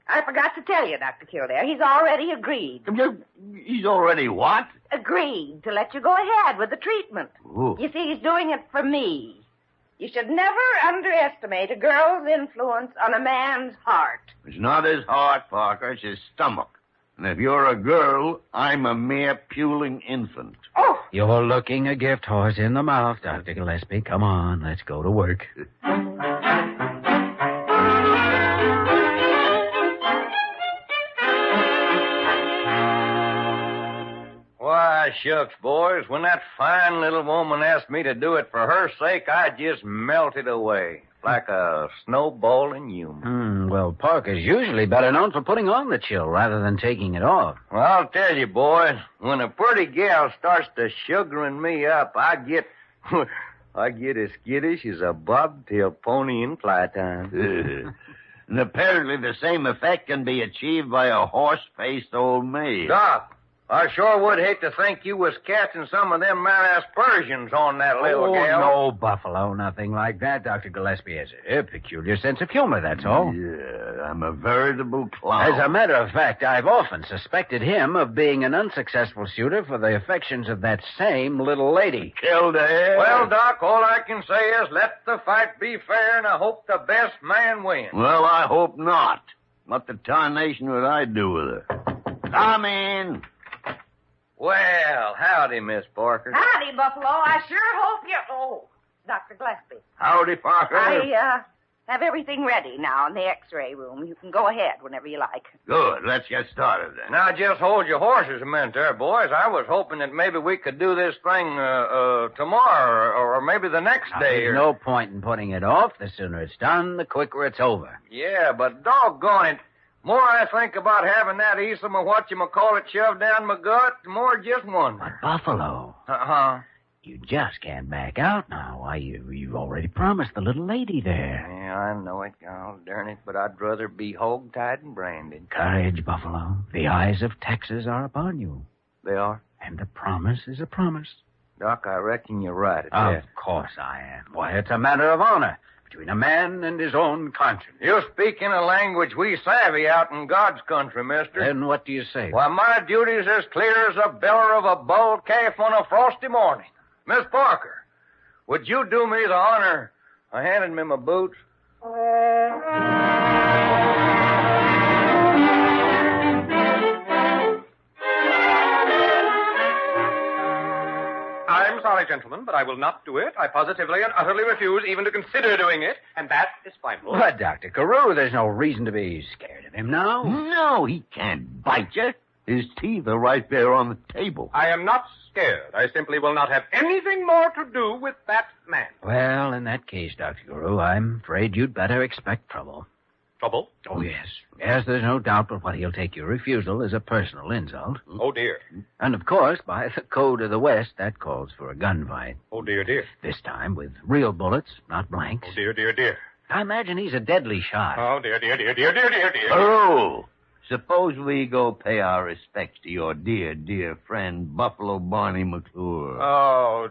I forgot to tell you, Dr. Kildare. He's already agreed. He's already what? Agreed to let you go ahead with the treatment. Ooh. You see, he's doing it for me. You should never underestimate a girl's influence on a man's heart. It's not his heart, Parker. It's his stomach. And if you're a girl, I'm a mere puling infant. Oh! You're looking a gift horse in the mouth, Dr. Gillespie. Come on, let's go to work. Why, shucks, boys, when that fine little woman asked me to do it for her sake, I just melted away like a snowball in humor. Well, Parker's usually better known for putting on the chill rather than taking it off. Well, I'll tell you, boys, when a pretty gal starts to sugaring me up, I get as skittish as a bobtail pony in fly time. And apparently the same effect can be achieved by a horse-faced old maid. Doc, I sure would hate to think you was casting some of them aspersions on that little gal. No, Buffalo, nothing like that. Dr. Gillespie has a peculiar sense of humor, that's all. Yeah, I'm a veritable clown. As a matter of fact, I've often suspected him of being an unsuccessful suitor for the affections of that same little lady. Kildare. Well, Doc, all I can say is let the fight be fair, and I hope the best man wins. Well, I hope not. What the tarnation would I do with her? Come in. Well, howdy, Miss Parker. Howdy, Buffalo. I sure hope you... Oh, Dr. Gillespie. Howdy, Parker. I have everything ready now in the X-ray room. You can go ahead whenever you like. Good. Let's get started then. Now, just hold your horses a minute there, boys. I was hoping that maybe we could do this thing tomorrow or maybe the next day. There's no point in putting it off. The sooner it's done, the quicker it's over. Yeah, but doggone it. More I think about having that easem or whatchamacallit shoved down my gut, the more I just wonder. But, Buffalo, Uh-huh. you just can't back out now. Why, you've already promised the little lady there. Yeah, I know it, God darn it, but I'd rather be hog-tied and branded. Courage, Buffalo. The eyes of Texas are upon you. They are? And a promise is a promise. Doc, I reckon you're right at Of that. course I am. Why, it's a matter of honor between a man and his own conscience. You speak in a language we savvy out in God's country, mister. Then what do you say? Why, my duty's as clear as a beller of a bull calf on a frosty morning. Miss Parker, would you do me the honor of handing me my boots? I'm sorry, gentlemen, but I will not do it. I positively and utterly refuse even to consider doing it, and that is final. But, Dr. Carew, there's no reason to be scared of him now. No, he can't bite you. His teeth are right there on the table. I am not scared. I simply will not have anything more to do with that man. Well, in that case, Dr. Carew, I'm afraid you'd better expect trouble. Trouble? Oh, yes. Yes, there's no doubt but what he'll take your refusal as a personal insult. Oh, dear. And, of course, by the code of the West, that calls for a gunfight. Oh, dear, dear. This time with real bullets, not blanks. Oh, dear, dear, dear. I imagine he's a deadly shot. Oh, dear, dear, dear, dear, dear, dear, dear. Oh, suppose we go pay our respects to your dear, dear friend, Buffalo Barney McClure. Oh,